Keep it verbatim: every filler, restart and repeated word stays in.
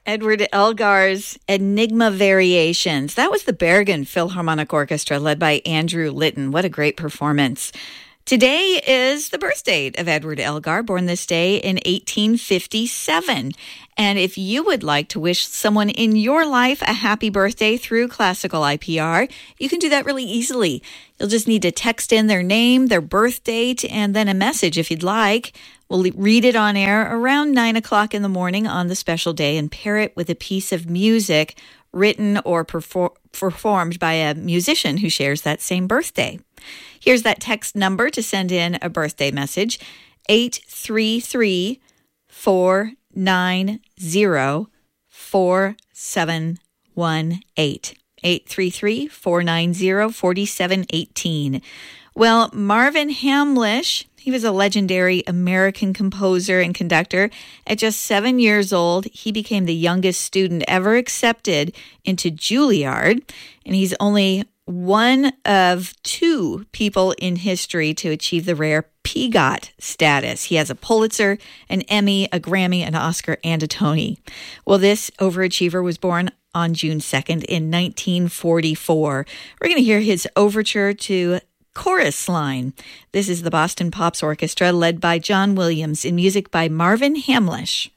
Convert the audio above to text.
Edward Elgar's Enigma Variations. That was the Bergen Philharmonic Orchestra led by Andrew Litton. What a great performance. Today is the birth date of Edward Elgar, born this day in eighteen fifty-seven. And if you would like to wish someone in your life a happy birthday through Classical I P R, you can do that really easily. You'll just need to text in their name, their birth date, and then a message if you'd like. We'll read it on air around nine o'clock in the morning on the special day and pair it with a piece of music written or perfor- performed by a musician who shares that same birthday. Here's that text number to send in a birthday message, eight three three, four nine zero, four seven one eight. eight three three, four nine zero, four seven one eight. Well, Marvin Hamlisch, he was a legendary American composer and conductor. At just seven years old, he became the youngest student ever accepted into Juilliard, and he's only one of two people in history to achieve the rare PEGOT status. He has a Pulitzer, an Emmy, a Grammy, an Oscar, and a Tony. Well, this overachiever was born on June second in nineteen forty-four. We're going to hear his overture to Chorus Line. This is the Boston Pops Orchestra led by John Williams in music by Marvin Hamlisch.